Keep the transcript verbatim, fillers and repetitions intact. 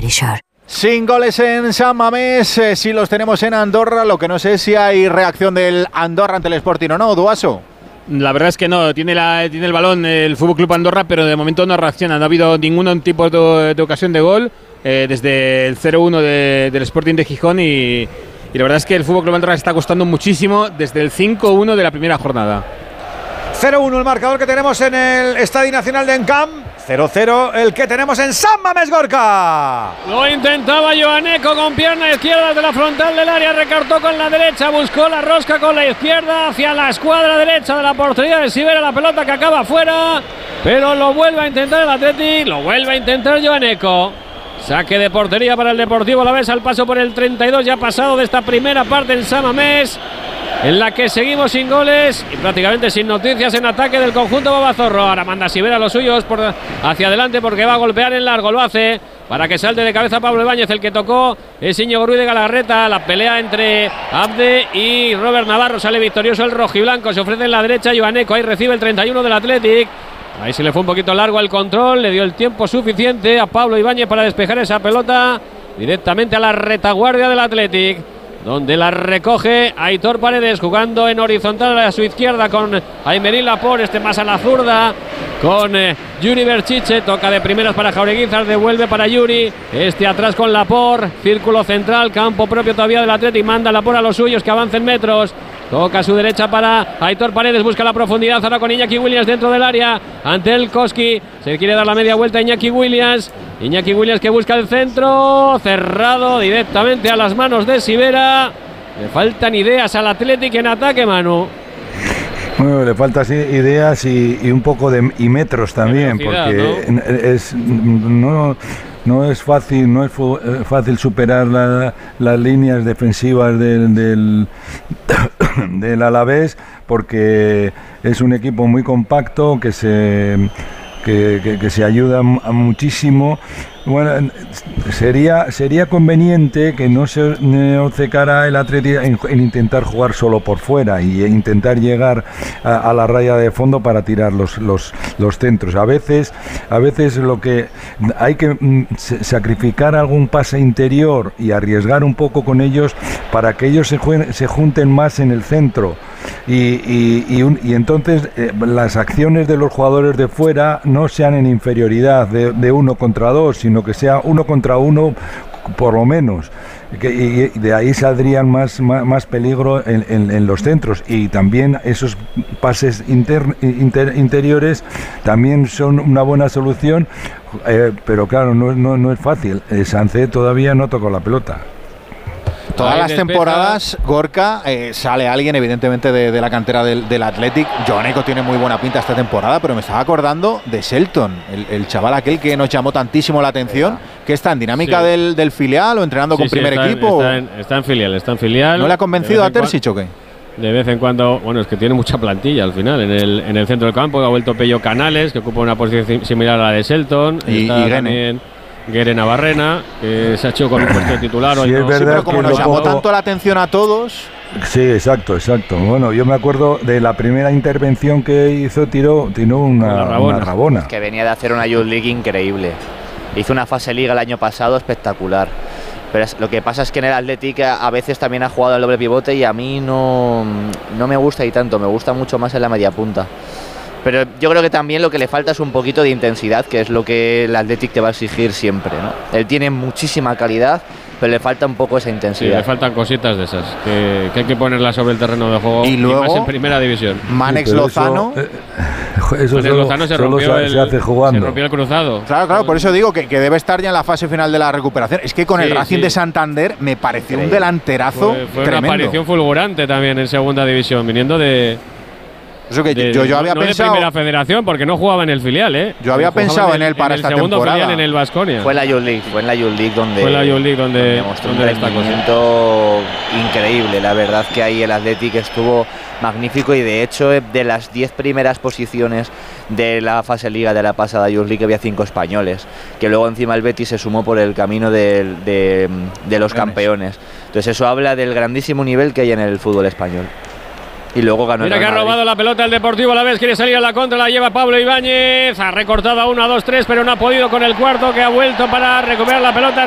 Pretty Sure. Sin goles en San Mamés, eh, sí los tenemos en Andorra. Lo que no sé es si hay reacción del Andorra ante el Sporting o no, Duaso. La verdad es que no, tiene, la, tiene el balón el F C Andorra, pero de momento no reacciona. No ha habido ningún tipo de, de ocasión de gol eh, desde el cero uno de, del Sporting de Gijón y, y la verdad es que el F C Andorra está costando muchísimo desde el cinco uno de la primera jornada. cero uno el marcador que tenemos en el Estadio Nacional de Encamp. cero cero el que tenemos en San Mamés, Gorka. Lo intentaba Joaneco con pierna izquierda de la frontal del área, recartó con la derecha, buscó la rosca con la izquierda hacia la escuadra derecha de la portería de Sivera, la pelota que acaba fuera, pero lo vuelve a intentar el Athletic, lo vuelve a intentar Joaneco. Saque de portería para el Deportivo Alavés al paso por el treinta y dos, ya pasado de esta primera parte en San Mamés, en la que seguimos sin goles y prácticamente sin noticias en ataque del conjunto Babazorro. Ahora manda Sivera a los suyos por hacia adelante porque va a golpear en largo, lo hace para que salte de cabeza Pablo Ibáñez. El que tocó es Íñigo Ruiz de Galarreta. La pelea entre Abde y Robert Navarro, sale victorioso el rojiblanco, se ofrece en la derecha Joaneco, ahí recibe el treinta y uno del Athletic. Ahí se le fue un poquito largo el control, le dio el tiempo suficiente a Pablo Ibáñez para despejar esa pelota directamente a la retaguardia del Athletic, donde la recoge Aitor Paredes, jugando en horizontal a su izquierda con Aymerín Laporte, este más a la zurda con eh, Yuri Berchiche, toca de primeras para Jaureguizar, devuelve para Yuri, este atrás con Laporte, círculo central, campo propio todavía del Athletic, manda Laporte a los suyos que avancen metros, toca a su derecha para Aitor Paredes, busca la profundidad ahora con Iñaki Williams dentro del área, ante el Koski, se quiere dar la media vuelta a Iñaki Williams, Iñaki Williams que busca el centro, cerrado directamente a las manos de Sivera. Le faltan ideas al Athletic en ataque, Manu. Bueno, le faltan sí, ideas y, y un poco de y metros también, porque ¿no? es no no es fácil no es fácil superar la, las líneas defensivas del, del del Alavés, porque es un equipo muy compacto que se Que, que, que se ayuda a muchísimo. Bueno, sería sería conveniente que no se obcecara el Athletic en, en intentar jugar solo por fuera y intentar llegar a, a la raya de fondo para tirar los, los, los centros. A veces, a veces lo que hay que mm, sacrificar algún pase interior y arriesgar un poco con ellos para que ellos se, jueguen, se junten más en el centro. Y, y, y, un, y entonces eh, las acciones de los jugadores de fuera no sean en inferioridad de, de uno contra dos, sino que sea uno contra uno por lo menos, que, y, y de ahí saldrían más, más, más peligro en, en, en los centros, y también esos pases inter, inter, interiores también son una buena solución, eh, pero claro, no, no, no es fácil. eh, Sancé todavía no tocó la pelota. Todas las temporadas, Gorka, eh, sale alguien evidentemente de, de la cantera del, del Athletic. Joaneco tiene muy buena pinta esta temporada, pero me estaba acordando de Shelton, el, el chaval aquel que nos llamó tantísimo la atención, que está en dinámica sí. del, del filial o entrenando sí, con sí, primer está equipo. En, está, en, está en filial, está en filial. ¿No le ha convencido a Terzic o qué? De vez en cuando, bueno, es que tiene mucha plantilla al final en el, en el centro del campo. Ha vuelto Pello Canales, que ocupa una posición similar a la de Shelton. Y, está y también Guere Navarrena, que se ha hecho con un puesto de titular. Sí, no. es verdad, sí, pero como que nos llamó poco... tanto la atención a todos. Sí, exacto, exacto. Bueno, yo me acuerdo de la primera intervención que hizo, tiró, tiró una, rabona. una rabona. Que venía de hacer una Youth League increíble. Hizo una fase liga el año pasado espectacular. Pero es, lo que pasa es que en el Athletic a, a veces también ha jugado el doble pivote y a mí no, no me gusta y tanto, me gusta mucho más en la media punta. Pero yo creo que también lo que le falta es un poquito de intensidad, que es lo que el Athletic te va a exigir siempre, ¿no? Él tiene muchísima calidad, pero le falta un poco esa intensidad. Sí, le faltan cositas de esas, que, que hay que ponerlas sobre el terreno de juego, y, luego, y más en primera división. Manex sí, Lozano. Eso, eh, eso Manex solo, Lozano se solo rompió, se, el, se hace jugando. Se rompió el cruzado. Claro, claro, por eso digo que, que debe estar ya en la fase final de la recuperación. Es que con sí, el Racing sí. de Santander me pareció Increíble. un delanterazo Fue, fue tremendo. Una aparición fulgurante también en segunda división, viniendo de... Eso que de, yo, yo había no pensado. de primera federación, porque no jugaba en el filial, ¿eh? Yo había pensado en él para en el esta segundo temporada. Filial en el Baskonia. Fue en la Youth League, fue en la Youth League donde. Fue la Youth League donde, donde mostró donde un rendimiento increíble. La verdad que ahí el Athletic estuvo magnífico y de hecho de las diez primeras posiciones de la fase liga de la pasada Youth League había cinco españoles, que luego encima el Betis se sumó por el camino de, de, de los campeones. Entonces eso habla del grandísimo nivel que hay en el fútbol español. Y luego ganó. Mira que ha robado la pelota el Deportivo Alavés, quiere salir a la contra, la lleva Pablo Ibáñez, ha recortado a uno, a dos, tres, pero no ha podido con el cuarto, que ha vuelto para recuperar la pelota.